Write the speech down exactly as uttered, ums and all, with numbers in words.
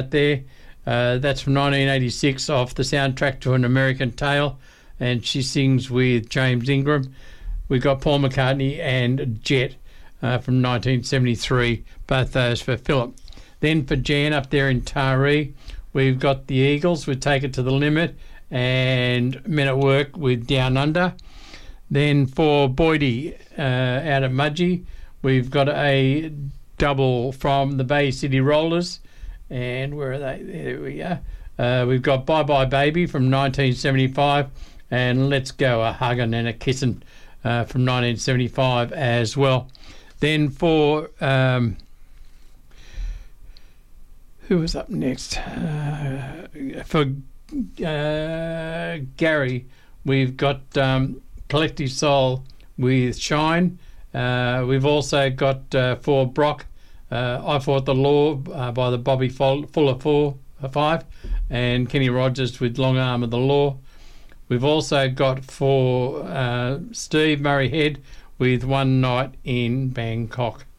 there. Uh, that's from nineteen eighty-six off the soundtrack to An American Tale, and she sings with James Ingram. We've got Paul McCartney and Jet uh, from nineteen seventy-three, both those for Philip. Then for Jan up there in Taree, we've got the Eagles with Take It to the Limit and Men at Work with Down Under. Then for Boydie uh, out at Mudgee, we've got a double from the Bay City Rollers. And where are they? There we are. Uh, we've got Bye Bye Baby from nineteen seventy-five and Let's Go, A Huggin' and a Kissin' uh, from nineteen seventy-five as well. Then for... Um, who was up next? Uh, for uh, Gary, we've got um, Collective Soul with Shine. Uh, we've also got uh, for Brock, uh, I Fought the Law uh, by the Bobby Fuller Four, uh, Five, and Kenny Rogers with Long Arm of the Law. We've also got for uh, Steve Murray Head with One Night in Bangkok.